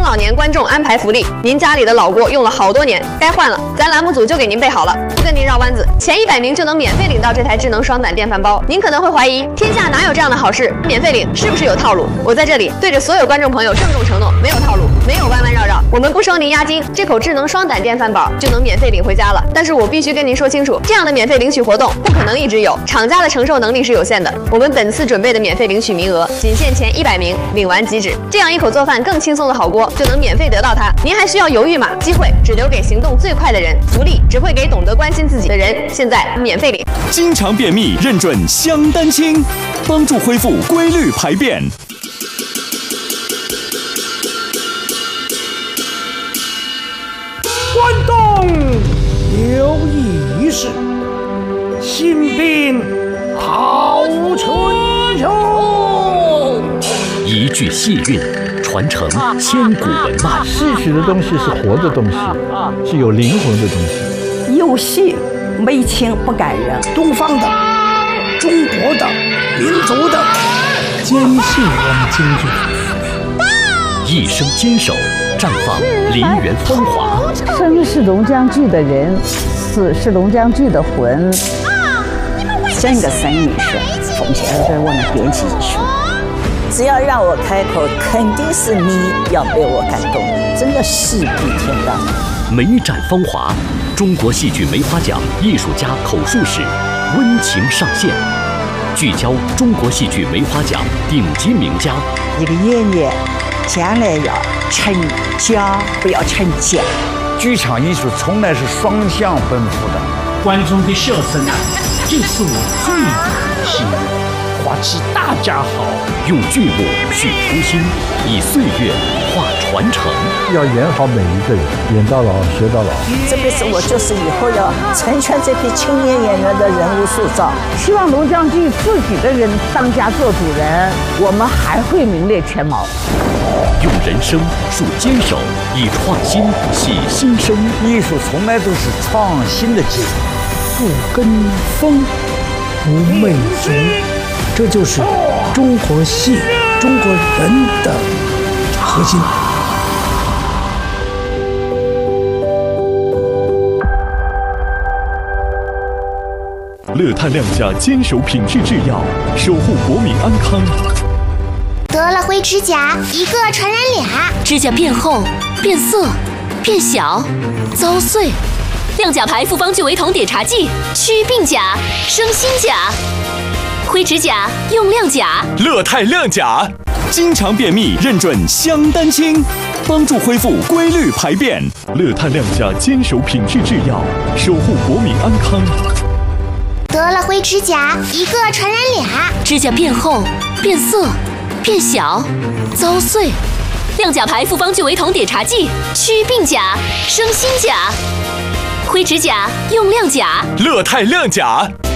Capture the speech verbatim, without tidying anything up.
老年观众安排福利，您家里的老锅用了好多年，该换了，咱栏目组就给您备好了，不跟您绕弯子，前一百名就能免费领到这台智能双胆电饭煲。您可能会怀疑，天下哪有这样的好事？免费领是不是有套路？我在这里对着所有观众朋友郑重承诺，没有套路，没有弯弯绕绕，我们不收您押金，这口智能双胆电饭煲就能免费领回家了。但是我必须跟您说清楚，这样的免费领取活动不可能一直有，厂家的承受能力是有限的。我们本次准备的免费领取名额仅限前一百名，领完即止。这样一口做饭更轻松的好锅就能免费得到它，您还需要犹豫吗？机会只留给行动最快的人，福利只会给懂得关心自己的人。现在免费领， 经常便秘认准香丹清，帮助恢复规律排便。 关东有义事，新兵好春秋。 一句戏韵，传承千古文脉。 戏曲的东西是活的东西，是有灵魂的东西。 有戏没情不感人。 东方的、中国的、民族的，坚信我们京剧的。 一生坚守，绽放梨园风华。 生是龙江剧的人，死是龙江剧的魂。整个生命是奉献给我们编辑艺术。只要让我开口，肯定是你要被我感动，真的戏比天大。 梅展风华，中国戏剧梅花奖艺术家口述史温情上线，聚焦中国戏剧梅花奖顶级名家。 一个演员将来要成家，不要成家。 剧场艺术从来是双向奔赴的， 观众的笑声啊，就是我最大的心愿。花期大家好， 用剧目续初心，以岁月化传承。 要演好每一个人，演到老学到老。 这辈子我就是以后要成全这批青年演员的人物塑造。希望龙江剧自己的人当家做主人，我们还会名列前茅。 用人生树坚守，以创新洗新生。 艺术从来都是创新的结果。 不跟风，不媚俗，这就是中国戏、中国人的核心。 乐泰亮家坚守品质制药，守护国民安康。 得了灰指甲，一个传染俩。 指甲变厚、变色、变小、遭碎。亮甲牌复方聚维酮碘茶剂，祛病甲，生新甲。灰指甲用亮甲。 乐泰亮甲，经常便秘认准香丹清，帮助恢复规律排便。乐泰亮家坚守品质制药，守护国民安康。 得了灰指甲，一个传染俩。 指甲变厚、变色、变小、遭碎。亮甲牌复方聚维酮碘茶剂，祛病甲，生新甲。灰指甲用亮甲。 乐泰亮甲。